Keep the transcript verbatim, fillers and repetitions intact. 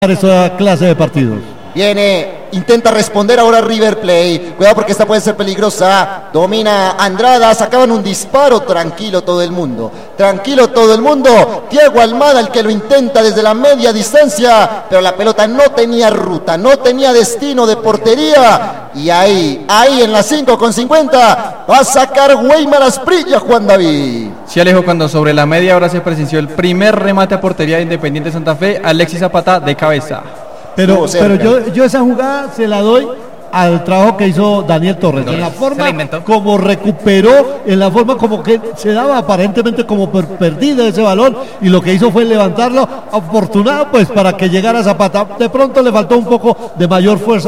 esa clase de partidos. Viene, intenta responder ahora River Plate. Cuidado porque esta puede ser peligrosa. Domina Andrada, sacaban un disparo. Tranquilo todo el mundo. Tranquilo todo el mundo. Thiago Almada el que lo intenta desde la media distancia. Pero la pelota no tenía ruta, no tenía destino de portería. Y ahí, ahí en la cinco con cincuenta va a sacar Weimar Asprilla, Juan David. Sí, Alejo, cuando sobre la media hora se presenció el primer remate a portería de Independiente Santa Fe, Alexis Zapata de cabeza. Pero, pero yo, yo esa jugada se la doy al trabajo que hizo Daniel Torres, en la forma como recuperó, en la forma como que se daba aparentemente como per perdido ese balón, y lo que hizo fue levantarlo, afortunado pues para que llegara Zapata. De pronto le faltó un poco de mayor fuerza